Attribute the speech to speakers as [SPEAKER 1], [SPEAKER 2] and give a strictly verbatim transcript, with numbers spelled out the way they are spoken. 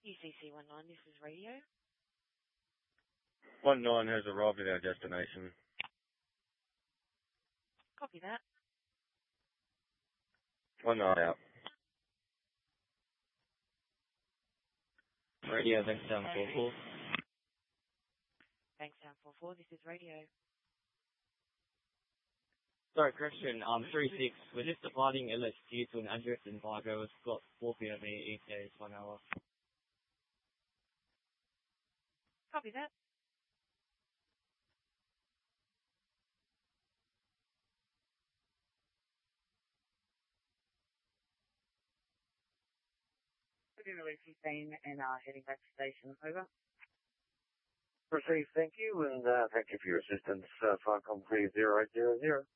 [SPEAKER 1] U C C one nine, this is radio.
[SPEAKER 2] One nine has arrived at our destination.
[SPEAKER 1] Copy that.
[SPEAKER 2] One nine out.
[SPEAKER 3] Radio, Bankstown four four.
[SPEAKER 1] Bankstown four four, this is radio.
[SPEAKER 3] Sorry, correction, um, three six. We're just departing L S Q to an address in Vigo. It's got four P M E T As, one hour.
[SPEAKER 1] Copy that. We're going to leave fifteen and uh, heading back to station. Over.
[SPEAKER 4] Proceed, thank you, and uh, thank you for your assistance. Uh, Farcom three zero eight zero zero.